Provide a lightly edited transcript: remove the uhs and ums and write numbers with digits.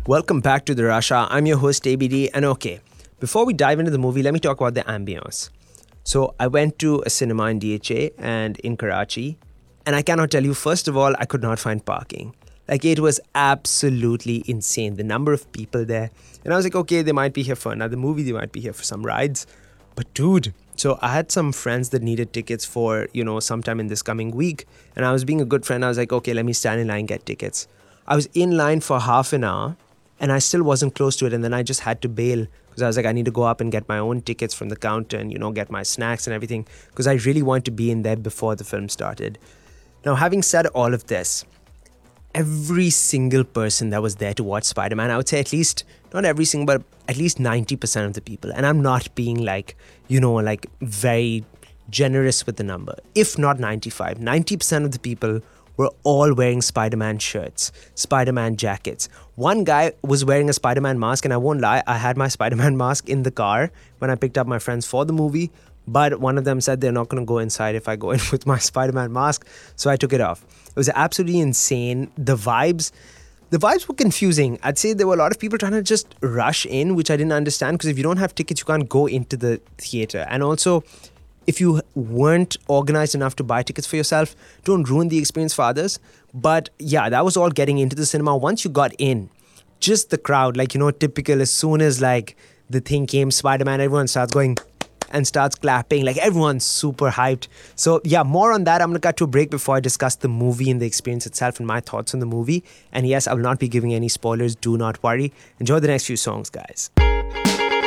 Welcome back to the Rasha. I'm your host ABD, and okay, before we dive into the movie, let me talk about the ambience. So I went to a cinema in DHA and in Karachi, and I cannot tell you, first of all, I could not find parking. Like, it was absolutely insane, the number of people there. And I was like, okay, they might be here for another movie, they might be here for some rides. But dude, so I had some friends that needed tickets for, sometime in this coming week. And I was being a good friend. I was like, okay, let me stand in line and get tickets. I was in line for half an hour and I still wasn't close to it. And then I just had to bail because I was like, I need to go up and get my own tickets from the counter and, get my snacks and everything because I really wanted to be in there before the film started. Now, having said all of this, every single person that was there to watch Spider-Man, I would say at least, not every single, but at least 90% of the people. And I'm not being very generous with the number. If not 95, 90% of the people were all wearing Spider-Man shirts, Spider-Man jackets. One guy was wearing a Spider-Man mask, and I won't lie, I had my Spider-Man mask in the car when I picked up my friends for the movie. But one of them said they're not going to go inside if I go in with my Spider-Man mask. So I took it off. It was absolutely insane. The vibes were confusing. I'd say there were a lot of people trying to just rush in, which I didn't understand because if you don't have tickets, you can't go into the theater. And also, if you weren't organized enough to buy tickets for yourself, don't ruin the experience for others. But yeah, that was all getting into the cinema. Once you got in, just the crowd, typical, as soon as the thing came, Spider-Man, everyone starts going and starts clapping. Everyone's super hyped. So yeah, more on that. I'm going to cut to a break before I discuss the movie and the experience itself and my thoughts on the movie. And yes, I will not be giving any spoilers. Do not worry. Enjoy the next few songs, guys.